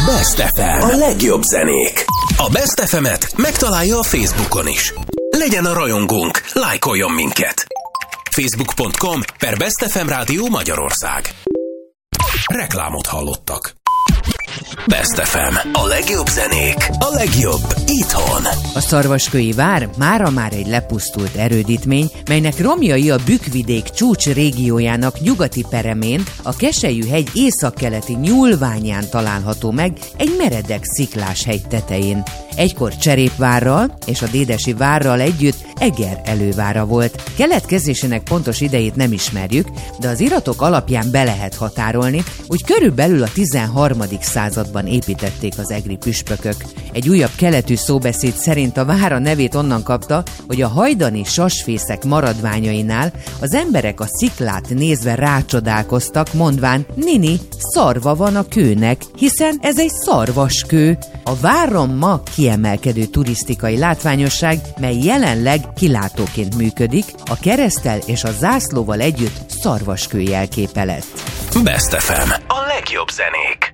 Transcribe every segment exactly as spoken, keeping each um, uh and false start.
Best ef em. A legjobb zenék. A Best ef emet megtalálja a Facebookon is. Legyen a rajongónk, lájkoljon minket. facebook pont com per Best ef em Rádió Magyarország. Reklámot hallottak. Best ef em. A legjobb zenék. A legjobb itthon. A Szarvaskői vár mára már egy lepusztult erődítmény, melynek romjai a Bükkvidék csúcs régiójának nyugati peremén, a Keselyű-hegy északkeleti nyúlványán található meg egy meredek sziklás hegy tetején. Egykor Cserépvárral és a Dédesi várral együtt Eger elővára volt. Keletkezésének pontos idejét nem ismerjük, de az iratok alapján be lehet határolni, úgy körülbelül a tizenharmadik században építették az egri püspökök. Egy újabb keletű szóbeszéd szerint a vár a nevét onnan kapta, hogy a hajdani sasfészek maradványainál az emberek a sziklát nézve rácsodálkoztak, mondván: "Nini, szarva van a kőnek, hiszen ez egy szarvaskő." A váron ma kiemelkedő turisztikai látványosság, mely jelenleg kilátóként működik, a kereszttel és a zászlóval együtt szarvaskő jelképe lett. Best ef em. A legjobb zenék.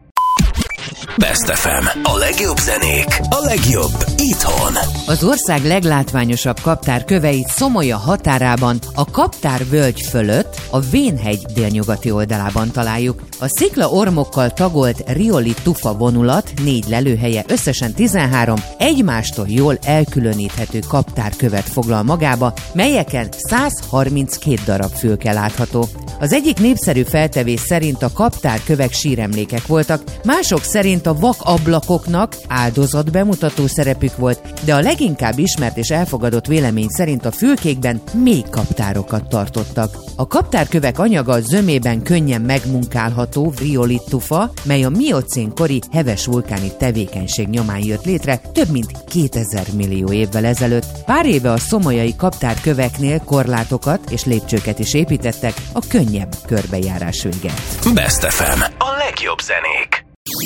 Best ef em. A legjobb zenék. A legjobb itthon. Az ország leglátványosabb kaptárköveit Szomolya határában, a Kaptár-völgy fölött, a Vénhegy délnyugati oldalában találjuk. A szikla ormokkal tagolt rioli-tufa vonulat négy lelőhelye összesen tizenhárom egymástól jól elkülöníthető kaptárkövet foglal magába, melyeken száz harminckét darab fülke látható. Az egyik népszerű feltevés szerint a kaptárkövek síremlékek voltak, mások szerint a vakablakoknak áldozat bemutató szerepük volt, de a leginkább ismert és elfogadott vélemény szerint a fülkékben mély kaptárokat tartottak. A kaptárkövek anyaga zömében könnyen megmunkálható riolitufa, mely a miocén kori heves vulkáni tevékenység nyomán jött létre több mint kétezer millió évvel ezelőtt. Pár éve a szomolyai kaptárköveknél korlátokat és lépcsőket is építettek a könnyebb körbejárás véget. Best ef em. A legjobb zenék.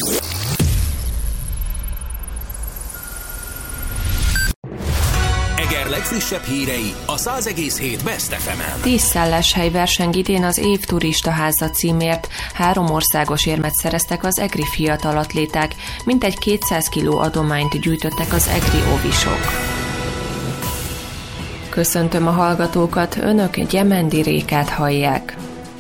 Eger legfrissebb hírei a száz egész hét Best ef emen. Tíz szálláshely verseng idén az év turistaháza címért. Három országos érmet szereztek az egri fiatalatléták, mintegy kétszáz kiló adományt gyűjtöttek az egri óvisok. Köszöntöm a hallgatókat, önök Gyemendi Rékát hallják.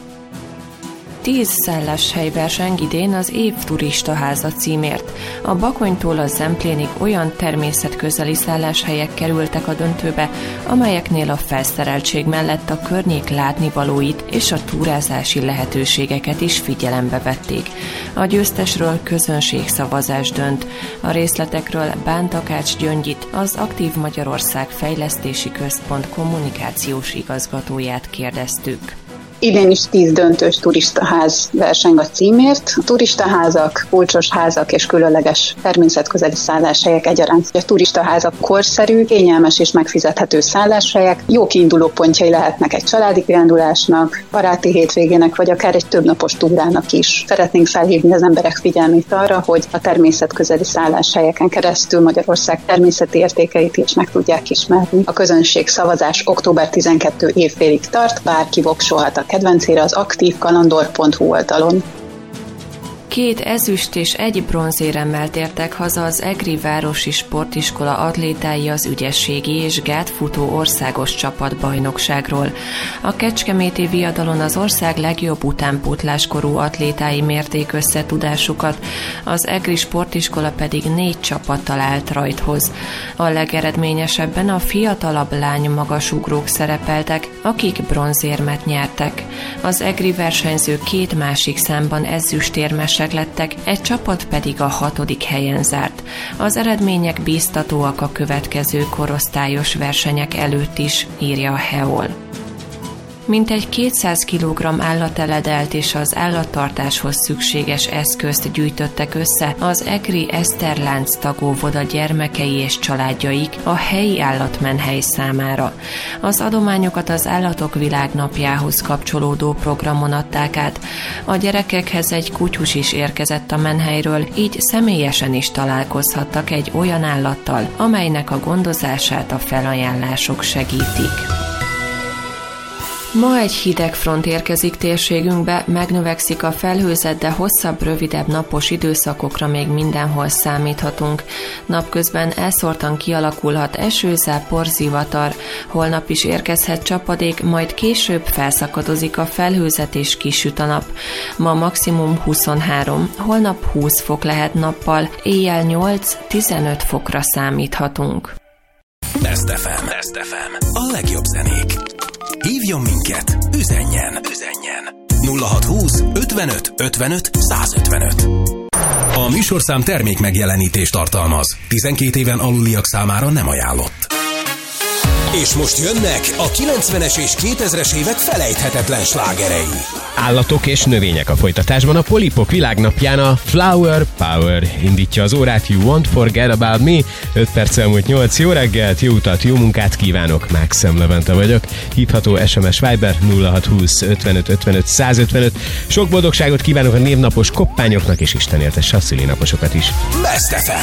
Tíz szálláshely verseng idén az év turistaháza címért. A Bakonytól a Zemplénig olyan természetközeli szálláshelyek kerültek a döntőbe, amelyeknél a felszereltség mellett a környék látnivalóit és a túrázási lehetőségeket is figyelembe vették. A győztesről közönségszavazás dönt. A részletekről Bántakács Gyöngyit, az Aktív Magyarország Fejlesztési Központ kommunikációs igazgatóját kérdeztük. Idén is tíz döntős turistaház verseng a címért. A turistaházak, kulcsos házak és különleges természetközeli szálláshelyek egyaránt. A turistaházak korszerű, kényelmes és megfizethető szálláshelyek, jó kiinduló pontjai lehetnek egy családi kirándulásnak, baráti hétvégének, vagy akár egy többnapos túrának is. Szeretnénk felhívni az emberek figyelmét arra, hogy a természetközeli szálláshelyeken keresztül Magyarország természeti értékeit is meg tudják ismerni. A közönség szavazás október tizenkettedike évfélig tart, bárki voksolhat a kedvencére az aktív kalandor pont hu oldalon. Két ezüst és egy bronzéremmel tértek haza az Egri Városi Sportiskola atlétái az ügyességi és gátfutó országos csapatbajnokságról. A kecskeméti viadalon az ország legjobb utánpótláskorú atlétái mérték össze tudásukat, az Egri Sportiskola pedig négy csapattal állt rajthoz. A legeredményesebben a fiatalabb lány magasugrók szerepeltek, akik bronzérmet nyertek. Az egri versenyzők két másik számban ezüstérmes lettek, egy csapat pedig a hatodik helyen zárt. Az eredmények bíztatóak a következő korosztályos versenyek előtt is, írja a Heol. Mintegy kétszáz kilogramm állateledelt és az állattartáshoz szükséges eszközt gyűjtöttek össze az egri Eszterlánc tagóvoda gyermekei és családjaik a helyi állatmenhely számára. Az adományokat az Állatok Világnapjához kapcsolódó programon adták át. A gyerekekhez egy kutyus is érkezett a menhelyről, így személyesen is találkozhattak egy olyan állattal, amelynek a gondozását a felajánlások segítik. Ma egy hideg front érkezik térségünkbe, megnövekszik a felhőzet, de hosszabb, rövidebb napos időszakokra még mindenhol számíthatunk. Napközben elszórtan kialakulhat eső, zápor, zivatar. Holnap is érkezhet csapadék, majd később felszakadozik a felhőzet és kisüt a nap. Ma maximum huszonhárom, holnap húsz fok lehet nappal, éjjel nyolc-tizenöt fokra számíthatunk. Best ef em. Best ef em. A legjobb zenék. Hívjon minket, üzenjen, üzenjen. nulla hatszázhúsz ötvenöt ötvenöt százötvenöt. A műsorszám termék megjelenítést tartalmaz. tizenkét éven aluliak számára nem ajánlott. És most jönnek a kilencvenes és kétezres évek felejthetetlen slágerei. Állatok és növények a folytatásban. A Polipok világnapján a Flower Power indítja az órát. You Won't Forget About Me. öt perc elmúlt nyolc. Jó reggelt, jó utat, jó munkát kívánok. Mákszem Levente vagyok. Hívható es em es Viber nulla hatszázhúsz ötvenöt ötvenöt százötvenöt. Sok boldogságot kívánok a névnapos koppányoknak, és Isten éltesse a szülinaposokat is. Best ef em.